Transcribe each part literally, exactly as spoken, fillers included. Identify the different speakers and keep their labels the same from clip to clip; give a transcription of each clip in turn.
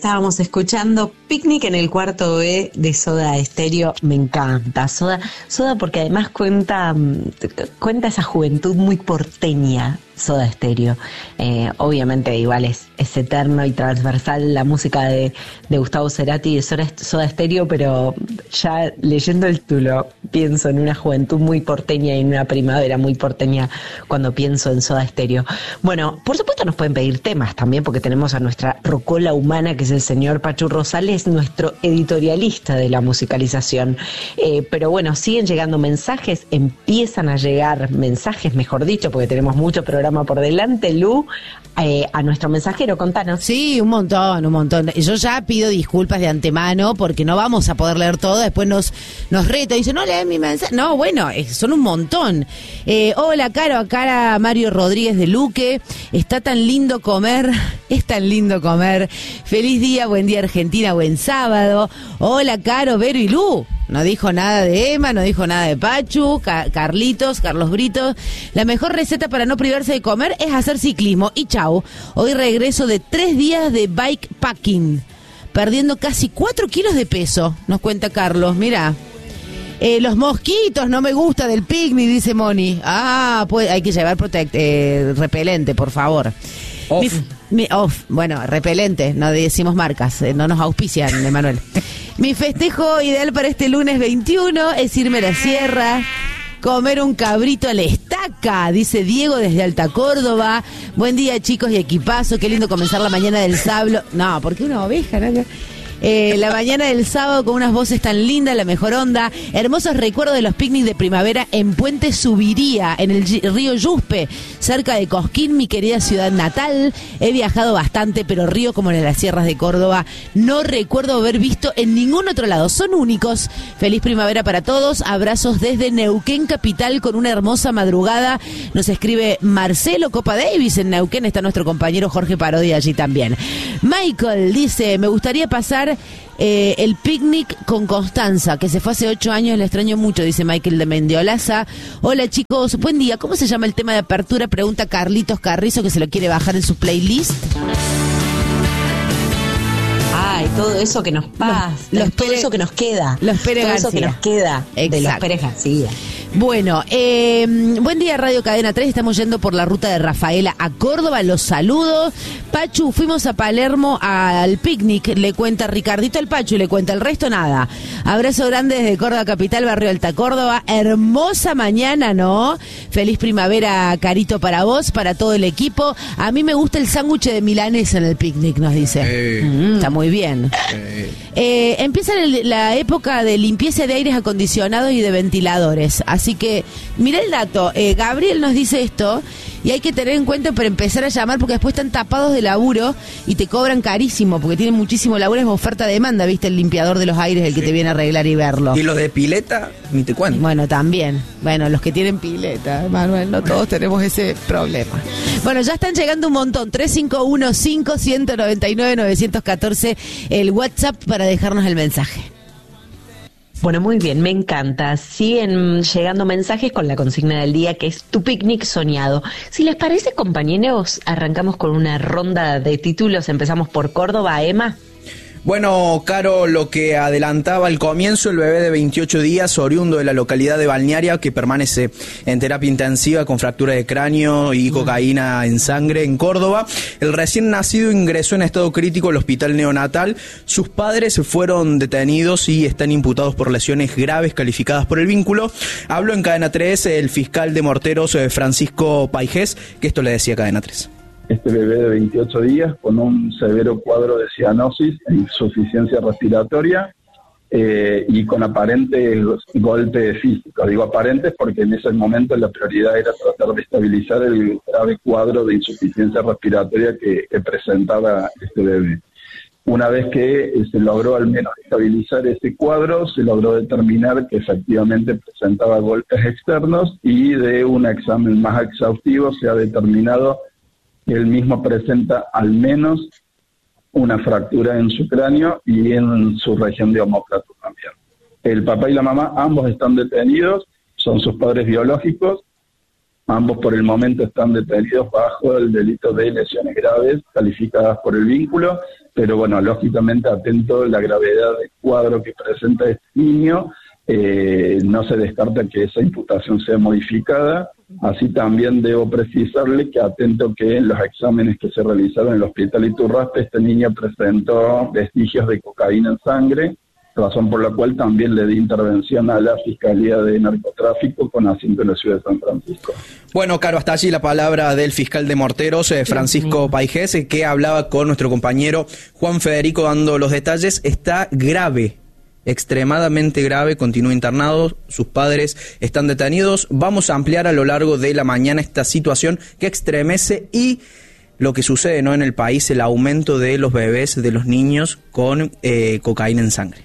Speaker 1: estábamos escuchando Picnic en el cuarto B de Soda Stereo. Me encanta Soda, Soda porque además cuenta, cuenta esa juventud muy porteña. Soda Stereo, eh, obviamente igual es, es eterno y transversal la música de, de Gustavo Cerati y de Soda, Soda Stereo, pero ya leyendo el título pienso en una juventud muy porteña y en una primavera muy porteña cuando pienso en Soda Stereo. Bueno, por supuesto nos pueden pedir temas también porque tenemos a nuestra rocola humana que es el señor Pachu Rosales, nuestro editorialista de la musicalización, eh, pero bueno, siguen llegando mensajes, empiezan a llegar mensajes, mejor dicho, porque tenemos mucho programa por delante. Lu, eh, a nuestro mensajero, contanos.
Speaker 2: Sí, un montón, un montón. Yo ya pido disculpas de antemano porque no vamos a poder leer todo. Después nos nos reta y dice, no lees mi mensaje. No, bueno, son un montón. Eh, hola, Caro, acá Mario Rodríguez de Luque. Está tan lindo comer, es tan lindo comer. Feliz día, buen día Argentina, buen sábado. Hola, Caro, Vero y Lu. No dijo nada de Emma, no dijo nada de Pachu, Ca- Carlitos, Carlos Brito. La mejor receta para no privarse de comer es hacer ciclismo. Y chau, hoy regreso de tres días de bikepacking, perdiendo casi cuatro kilos de peso, nos cuenta Carlos, mira. Eh, los mosquitos, no me gusta del picnic, dice Moni. Ah, pues hay que llevar protect, eh, repelente, por favor.
Speaker 3: Off.
Speaker 2: Mi, mi, off, bueno, repelente, no decimos marcas, eh, no nos auspician, Emanuel. Mi festejo ideal para este lunes veintiuno es irme a la sierra, comer un cabrito a la estaca, dice Diego desde Alta Córdoba. Buen día, chicos, y equipazo, qué lindo comenzar la mañana del sábado. No, ¿por qué una oveja? ¿No? Eh, la mañana del sábado con unas voces tan lindas, la mejor onda. Hermosos recuerdos de los picnics de primavera en Puente Subiría, en el G- río Yuspe, cerca de Cosquín, mi querida ciudad natal. He viajado bastante, pero río como en las sierras de Córdoba no recuerdo haber visto en ningún otro lado. Son únicos. Feliz primavera para todos. Abrazos desde Neuquén capital con una hermosa madrugada. Nos escribe Marcelo Copa Davis en Neuquén. Está nuestro compañero Jorge Parodi allí también. Michael dice, me gustaría pasar Eh, el picnic con Constanza, que se fue hace ocho años, le extraño mucho, dice Michael de Mendiolaza. Hola chicos, buen día. ¿Cómo se llama el tema de apertura? Pregunta Carlitos Carrizo, que se lo quiere bajar en su playlist.
Speaker 1: Ay, todo eso que nos pasa,
Speaker 2: Los- los
Speaker 1: todo
Speaker 2: Pérez-
Speaker 1: eso que nos queda,
Speaker 2: los Pérez
Speaker 1: todo eso
Speaker 2: García.
Speaker 1: que nos queda de los
Speaker 2: Exacto.
Speaker 1: Pérez García.
Speaker 2: Bueno, eh, buen día Radio Cadena tres, estamos yendo por la ruta de Rafaela a Córdoba, los saludos. Pachu, fuimos a Palermo al picnic, le cuenta Ricardito al Pachu, le cuenta el resto nada. Abrazo grande desde Córdoba Capital, barrio Alta Córdoba, hermosa mañana, ¿no? Feliz primavera, Carito, para vos, para todo el equipo. A mí me gusta el sándwich de milanesa en el picnic, nos dice.
Speaker 3: Eh.
Speaker 2: Mm, está muy bien.
Speaker 3: Eh,
Speaker 2: Eh, empieza el- la época de limpieza de aires acondicionados y de ventiladores. Así que, mira el dato. Eh, Gabriel nos dice esto y hay que tener en cuenta para empezar a llamar porque después están tapados de laburo y te cobran carísimo porque tienen muchísimo laburo. Es oferta-demanda, ¿viste? El limpiador de los aires, el que
Speaker 3: Sí.
Speaker 2: te viene a arreglar y verlo.
Speaker 3: y los de pileta, ni te cuento.
Speaker 2: Bueno, también. Bueno, los que tienen pileta, Manuel, no todos tenemos ese problema. Bueno, ya están llegando un montón. tres cinco uno, cinco nueve nueve, nueve uno cuatro, el WhatsApp para dejarnos el mensaje.
Speaker 1: Bueno, muy bien, me encanta. Siguen llegando mensajes con la consigna del día, que es tu picnic soñado. Si les parece, compañeros, arrancamos con una ronda de títulos. Empezamos por Córdoba, Emma.
Speaker 3: Bueno, Caro, lo que adelantaba al comienzo, el bebé de veintiocho días, oriundo de la localidad de Balnearia, que permanece en terapia intensiva con fractura de cráneo y cocaína en sangre en Córdoba. El recién nacido ingresó en estado crítico al hospital neonatal. Sus padres fueron detenidos y están imputados por lesiones graves calificadas por el vínculo. Habló en Cadena tres el fiscal de Morteros, Francisco Paijés, que esto le decía a Cadena tres.
Speaker 4: Este bebé de veintiocho días con un severo cuadro de cianosis e insuficiencia respiratoria eh, y con aparentes golpes físicos. Digo aparentes porque en ese momento la prioridad era tratar de estabilizar el grave cuadro de insuficiencia respiratoria que, que presentaba este bebé. Una vez que se logró al menos estabilizar ese cuadro, se logró determinar que efectivamente presentaba golpes externos y de un examen más exhaustivo se ha determinado que él mismo presenta al menos una fractura en su cráneo y en su región de omóplato también. El papá y la mamá, ambos están detenidos, son sus padres biológicos, ambos por el momento están detenidos bajo el delito de lesiones graves calificadas por el vínculo pero bueno, lógicamente atento a la gravedad del cuadro que presenta este niño, eh, no se descarta que esa imputación sea modificada. Así también debo precisarle que atento que en los exámenes que se realizaron en el hospital Iturraspe, este niño presentó vestigios de cocaína en sangre, razón por la cual también le di intervención a la Fiscalía de Narcotráfico con asiento en la ciudad de San Francisco.
Speaker 3: Bueno, Caro, hasta allí la palabra del fiscal de Morteros, eh, Francisco Paijés, eh, que hablaba con nuestro compañero Juan Federico dando los detalles. Está grave, extremadamente grave, continúa internado, sus padres están detenidos. Vamos a ampliar a lo largo de la mañana esta situación que extremece y lo que sucede, ¿no?, en el país, el aumento de los bebés, de los niños con eh, cocaína en sangre.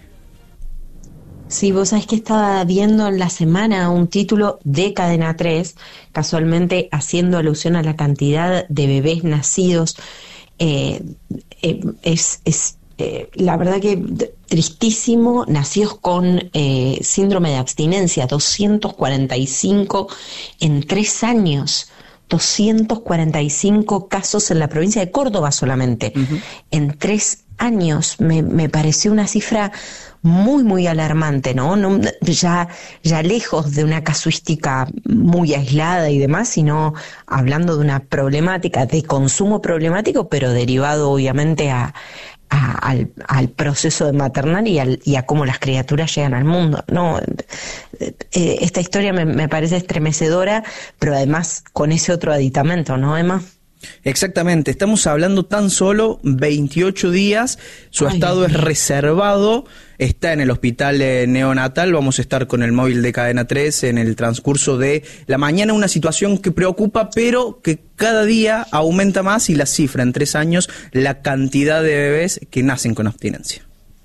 Speaker 1: Sí, vos sabés que estaba viendo en la semana un título de Cadena tres, casualmente haciendo alusión a la cantidad de bebés nacidos. Eh, eh, es, es eh, la verdad que tristísimo, nacidos con eh, síndrome de abstinencia, doscientos cuarenta y cinco en tres años. doscientos cuarenta y cinco casos en la provincia de Córdoba solamente. Uh-huh. En tres años me, me pareció una cifra muy, muy alarmante, ¿no? no ya, ya lejos de una casuística muy aislada y demás, sino hablando de una problemática de consumo problemático, pero derivado obviamente a, a, al, al proceso de maternal y, al, y a cómo las criaturas llegan al mundo, ¿no? Eh, esta historia me, me parece estremecedora, pero además con ese otro aditamento, ¿no, Emma?
Speaker 3: Exactamente, estamos hablando tan solo veintiocho días, su Ay, estado es reservado, está en el hospital eh, neonatal. Vamos a estar con el móvil de Cadena tres en el transcurso de la mañana, una situación que preocupa, pero que cada día aumenta más y la cifra en tres años, la cantidad de bebés que nacen con abstinencia.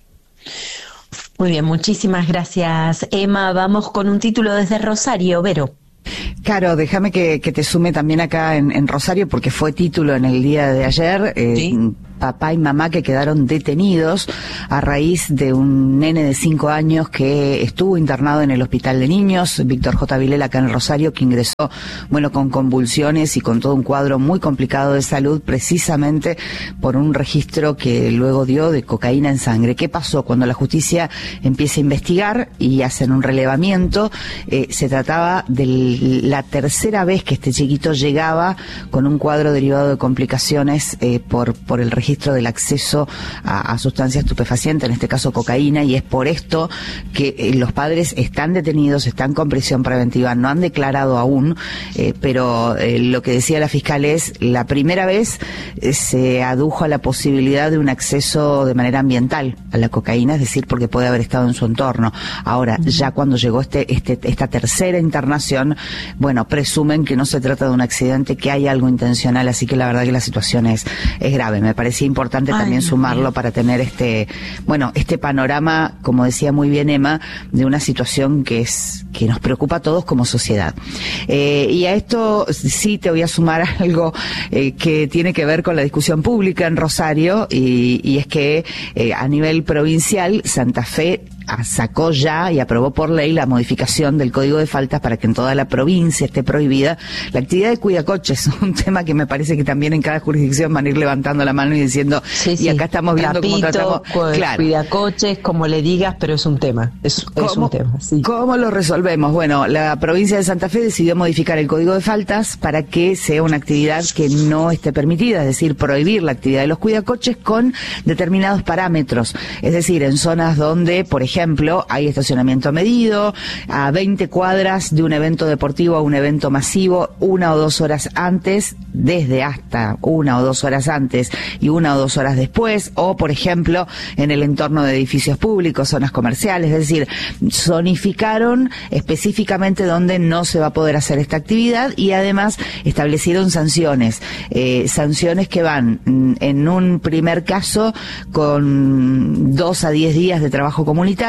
Speaker 1: Muy bien, muchísimas gracias, Emma. Vamos con un título desde Rosario, Vero.
Speaker 5: Caro, déjame que, que te sume también acá en, en Rosario, porque fue título en el día de ayer. Eh, ¿Sí? Papá y mamá que quedaron detenidos a raíz de un nene de cinco años que estuvo internado en el hospital de niños, Víctor J. Vilela, acá en Rosario, que ingresó, bueno, con convulsiones y con todo un cuadro muy complicado de salud, precisamente por un registro que luego dio de cocaína en sangre. ¿Qué pasó? Cuando la justicia empieza a investigar y hacen un relevamiento, eh, se trataba de la tercera vez que este chiquito llegaba con un cuadro derivado de complicaciones eh, por, por el registro del acceso a, a sustancias estupefacientes, en este caso cocaína, y es por esto que eh, los padres están detenidos, están con prisión preventiva, no han declarado aún, eh, pero eh, lo que decía la fiscal es, la primera vez eh, se adujo a la posibilidad de un acceso de manera ambiental a la cocaína, es decir, porque puede haber estado en su entorno. Ahora, ya cuando llegó este, este esta tercera internación, bueno, presumen que no se trata de un accidente, que hay algo intencional, así que la verdad que la situación es, es grave. Me parece importante también Ay, sumarlo bien. Para tener este, bueno, este panorama, como decía muy bien Emma, de una situación que es, que nos preocupa a todos como sociedad. Eh, y a esto sí te voy a sumar algo eh, que tiene que ver con la discusión pública en Rosario, y, y es que eh, a nivel provincial, Santa Fe sacó ya y aprobó por ley la modificación del Código de Faltas para que en toda la provincia esté prohibida la actividad de cuidacoches, un tema que me parece que también en cada jurisdicción van a ir levantando la mano y diciendo, sí, sí. y acá estamos viendo Trapito, cómo tratamos,
Speaker 1: cu- claro. cuidacoches, como le digas, pero es un tema, es, es un tema. Sí.
Speaker 5: ¿Cómo lo resolvemos? Bueno, la provincia de Santa Fe decidió modificar el Código de Faltas para que sea una actividad que no esté permitida, es decir, prohibir la actividad de los cuidacoches con determinados parámetros, es decir, en zonas donde, por ejemplo, ejemplo, hay estacionamiento medido, a veinte cuadras de un evento deportivo a un evento masivo, una o dos horas antes, desde hasta una o dos horas antes y una o dos horas después, o por ejemplo, en el entorno de edificios públicos, zonas comerciales, es decir, zonificaron específicamente donde no se va a poder hacer esta actividad y además establecieron sanciones, eh, sanciones que van en un primer caso con dos a diez días de trabajo comunitario,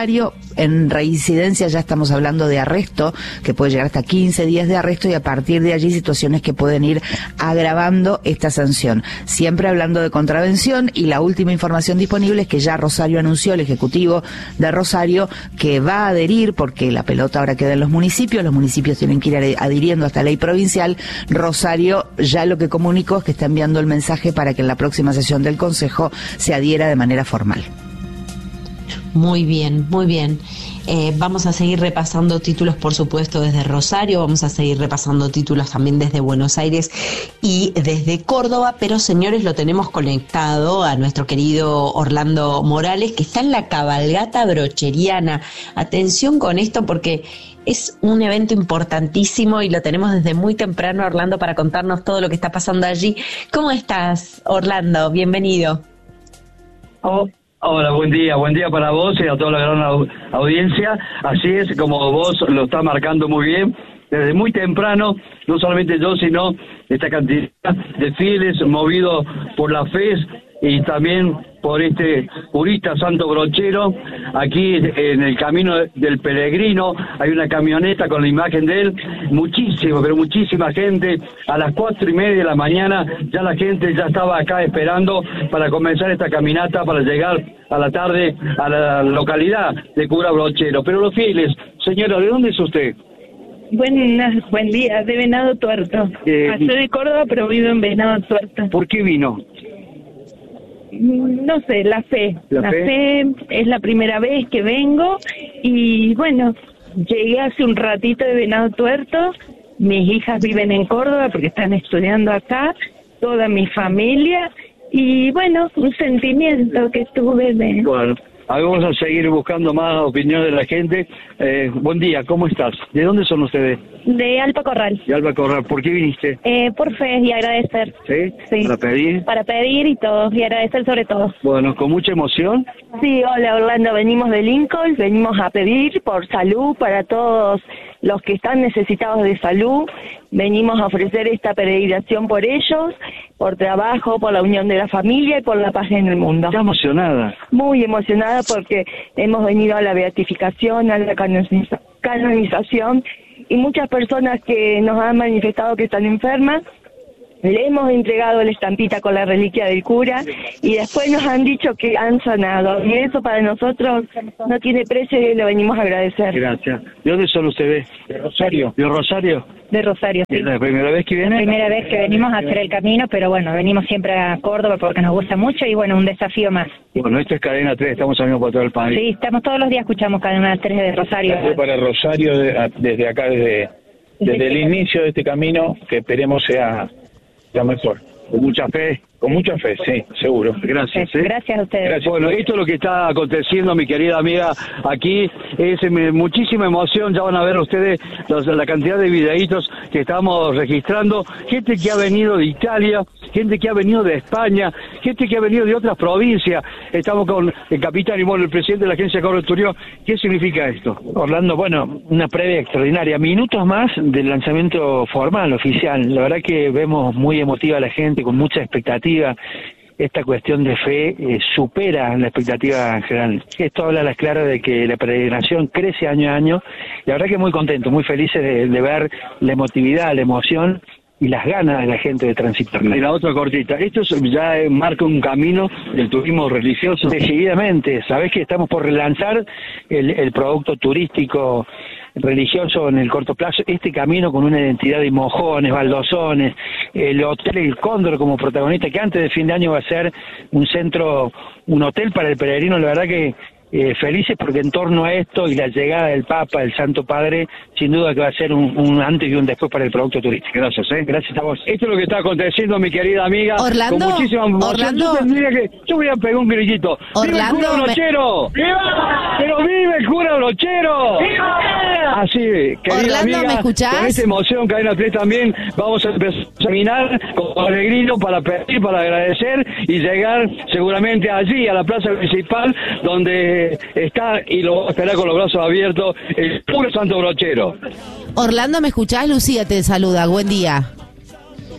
Speaker 5: Rosario. En reincidencia ya estamos hablando de arresto, que puede llegar hasta quince días de arresto, y a partir de allí situaciones que pueden ir agravando esta sanción. Siempre hablando de contravención, y la última información disponible es que ya Rosario anunció, el Ejecutivo de Rosario, que va a adherir, porque la pelota ahora queda en los municipios, los municipios tienen que ir adhiriendo a esta ley provincial. Rosario ya lo que comunicó es que está enviando el mensaje para que en la próxima sesión del Consejo se adhiera de manera formal.
Speaker 1: Muy bien, muy bien. Eh, vamos a seguir repasando títulos, por supuesto, desde Rosario, vamos a seguir repasando títulos también desde Buenos Aires y desde Córdoba, pero señores, lo tenemos conectado a nuestro querido Orlando Morales, que está en la cabalgata brocheriana. Atención con esto, porque es un evento importantísimo y lo tenemos desde muy temprano, Orlando, para contarnos todo lo que está pasando allí. ¿Cómo estás, Orlando? Bienvenido.
Speaker 6: Oh. Hola, buen día, buen día para vos y a toda la gran au- audiencia. Así es, como vos lo estás marcando muy bien, desde muy temprano, no solamente yo, sino esta cantidad de fieles movidos por la fe y también por este purista santo brochero. Aquí en el camino del peregrino hay una camioneta con la imagen de él, muchísima, pero muchísima gente. A las cuatro y media de la mañana ya la gente ya estaba acá esperando para comenzar esta caminata, para llegar a la tarde a la localidad de Cura Brochero. Pero los fieles, señora, ¿de dónde es usted?
Speaker 7: Buenas, buen día, de Venado Tuerto.
Speaker 6: Eh,
Speaker 7: Soy de Córdoba, pero vivo en Venado Tuerto.
Speaker 6: ¿Por qué vino?
Speaker 7: No sé, la fe.
Speaker 6: ¿La
Speaker 7: La,
Speaker 6: fe?
Speaker 7: fe es la primera vez que vengo y bueno, llegué hace un ratito de Venado Tuerto. Mis hijas viven en Córdoba porque están estudiando acá, toda mi familia y bueno, un sentimiento que tuve de...
Speaker 6: Bueno, ahí vamos a seguir buscando más opiniones de la gente. Eh, buen día, ¿cómo estás? ¿De dónde son ustedes?
Speaker 7: De Alpa Corral.
Speaker 6: De Alba Corral. ¿Por qué viniste?
Speaker 7: Eh, por fe y agradecer.
Speaker 6: ¿Sí?
Speaker 7: Sí.
Speaker 6: ¿Para pedir?
Speaker 7: Para pedir y todo, y agradecer sobre todo.
Speaker 6: Bueno, con mucha emoción.
Speaker 7: Sí, hola Orlando, venimos de Lincoln, venimos a pedir por salud para todos los que están necesitados de salud, venimos a ofrecer esta peregrinación por ellos, por trabajo, por la unión de la familia y por la paz en el mundo.
Speaker 6: ¿Estás emocionada?
Speaker 7: Muy emocionada porque hemos venido a la beatificación, a la canoniza- canonización y muchas personas que nos han manifestado que están enfermas, le hemos entregado la estampita con la reliquia del cura y después nos han dicho que han sanado y eso para nosotros no tiene precio y lo venimos a agradecer.
Speaker 6: Gracias. ¿De dónde son ustedes? De Rosario. ¿De Rosario?
Speaker 8: De Rosario, sí.
Speaker 6: ¿Es la primera vez que viene?
Speaker 8: Primera vez que venimos a hacer el camino, pero bueno, venimos siempre a Córdoba porque nos gusta mucho y bueno, un desafío más.
Speaker 6: Bueno, esto es Cadena tres, estamos saliendo por todo el país.
Speaker 8: Sí, estamos todos los días, escuchamos Cadena tres de Rosario.
Speaker 9: Para Rosario, de- a- desde acá, desde, desde el inicio de este camino, que esperemos sea la mejor.
Speaker 6: Con mucha fe.
Speaker 9: Con mucha fe, sí, seguro.
Speaker 6: Gracias. ¿eh?
Speaker 8: Gracias a ustedes.
Speaker 6: Gracias. Bueno, esto es lo que está aconteciendo, mi querida amiga, aquí es eh, muchísima emoción. Ya van a ver ustedes los- la cantidad de videitos que estamos registrando. Gente que ha venido de Italia, gente que ha venido de España, gente que ha venido de otras provincias. Estamos con el capitán y bueno, el presidente de la agencia Córdoba Turión. ¿Qué significa esto?
Speaker 9: Orlando, bueno, una previa extraordinaria. Minutos más del lanzamiento formal, oficial. La verdad que vemos muy emotiva a la gente, con mucha expectativa. Esta cuestión de fe eh, supera la expectativa en general. Esto habla a las claras de que la peregrinación crece año a año. Y la verdad que muy contento, muy felices de, de ver la emotividad, la emoción y las ganas de la gente de transitar.
Speaker 6: Y la otra cortita. Esto es- ya eh, marca un camino del turismo religioso.
Speaker 9: Decididamente, sabés que estamos por relanzar el, el producto turístico religioso en el corto plazo, este camino con una identidad de mojones, baldosones, el hotel El Cóndor como protagonista, que antes de fin de año va a ser un centro, un hotel para el peregrino. La verdad que eh, felices porque en torno a esto y la llegada del Papa, del Santo Padre, sin duda que va a ser un, un antes y un después para el producto turístico.
Speaker 6: Gracias, ¿eh?
Speaker 9: Gracias a vos.
Speaker 6: Esto es lo que está aconteciendo, mi querida amiga.
Speaker 2: Orlando,
Speaker 6: con muchísima emoción.
Speaker 2: Orlando.
Speaker 6: Yo tendría que, yo voy a pegar un grillito.
Speaker 2: Orlando,
Speaker 6: ¡Viva el cura
Speaker 2: me-
Speaker 6: brochero! ¡Viva! ¡Pero vive el cura brochero! ¡Viva! Así, querida
Speaker 2: Orlando,
Speaker 6: amiga,
Speaker 2: ¿me escuchás?
Speaker 6: con esta emoción, Cadena tres también, vamos a empezar a caminar con peregrino para pedir, para agradecer y llegar seguramente allí, a la plaza principal, donde está y lo va a esperar con los brazos abiertos el puro santo brochero.
Speaker 2: Orlando, ¿me escuchás? Lucía te saluda. Buen día.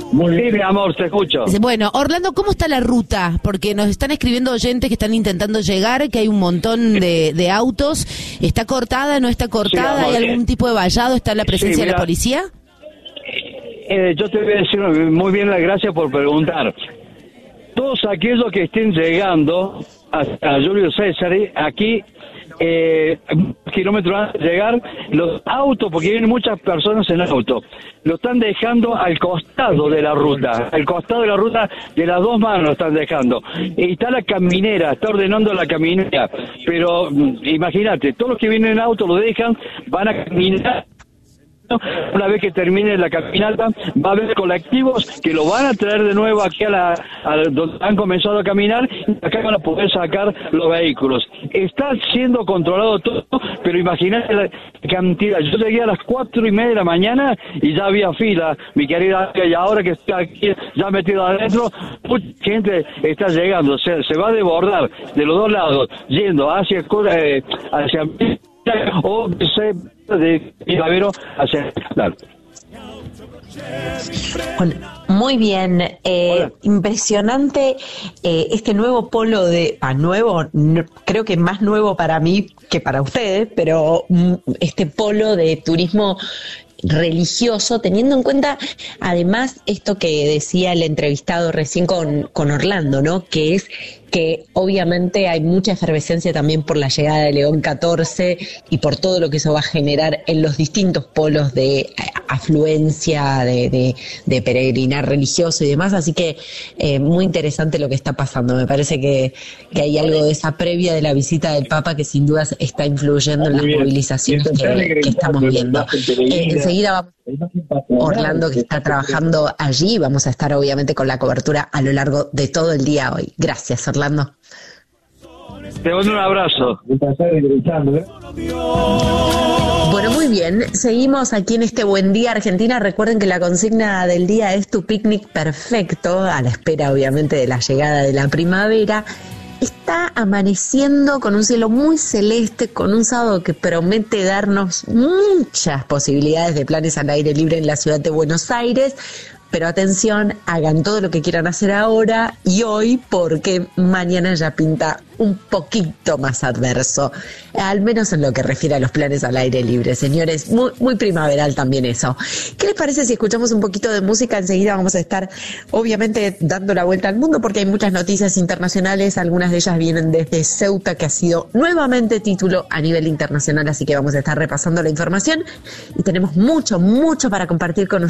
Speaker 6: Muy bien, mi amor, te escucho.
Speaker 2: Bueno, Orlando, ¿cómo está la ruta? Porque nos están escribiendo oyentes que están intentando llegar, que hay un montón de, de autos. ¿Está cortada, no está cortada?
Speaker 6: Sí,
Speaker 2: ¿Hay algún tipo de vallado? ¿Está la presencia
Speaker 6: sí, mira,
Speaker 2: de la policía?
Speaker 6: Eh, yo te voy a decir muy bien, las gracias por preguntar. Todos aquellos que estén llegando a, a Julio César, aquí, eh, kilómetros antes de llegar, los autos, porque vienen muchas personas en auto, lo están dejando al costado de la ruta, al costado de la ruta, de las dos manos lo están dejando. Y está la caminera, está ordenando la caminera, pero imagínate, todos los que vienen en auto lo dejan, van a caminar. Una vez que termine la caminata, va a haber colectivos que lo van a traer de nuevo aquí a la a donde han comenzado a caminar, y acá van a poder sacar los vehículos. Está siendo controlado todo, pero imagínate la cantidad. Yo llegué a las cuatro y media de la mañana y ya había fila, mi querida, y ahora que estoy aquí ya metido adentro, mucha gente está llegando, se, se va a desbordar de los dos lados, yendo hacia eh, hacia o se de Clavero hacia claro.
Speaker 1: Bueno, muy bien, eh, impresionante eh, este nuevo polo de, ah, nuevo, no, creo que más nuevo para mí que para ustedes, pero mm, este polo de turismo religioso, teniendo en cuenta además esto que decía el entrevistado recién con, con Orlando, ¿no? Que es que obviamente hay mucha efervescencia también por la llegada de León catorce y por todo lo que eso va a generar en los distintos polos de afluencia, de, de, de peregrinar religioso y demás, así que eh, muy interesante lo que está pasando. Me parece que, que hay algo de esa previa de la visita del Papa que sin dudas está influyendo en las movilizaciones que, que estamos viendo. Eh, enseguida vamos Orlando, que está trabajando allí, vamos a estar obviamente con la cobertura a lo largo de todo el día hoy. Gracias, Orlando.
Speaker 6: Te mando un abrazo.
Speaker 1: Bueno, muy bien, seguimos aquí en este Buen Día Argentina. Recuerden que la consigna del día es tu picnic perfecto, a la espera obviamente de la llegada de la primavera. Está amaneciendo con un cielo muy celeste, con un sábado que promete darnos muchas posibilidades de planes al aire libre en la ciudad de Buenos Aires. Pero atención, hagan todo lo que quieran hacer ahora y hoy, porque mañana ya pinta un poquito más adverso, al menos en lo que refiere a los planes al aire libre, señores. Muy, muy primaveral también eso. ¿Qué les parece si escuchamos un poquito de música? Enseguida vamos a estar, obviamente, dando la vuelta al mundo, porque hay muchas noticias internacionales, algunas de ellas vienen desde Ceuta, que ha sido nuevamente título a nivel internacional, así que vamos a estar repasando la información y tenemos mucho, mucho para compartir con ustedes.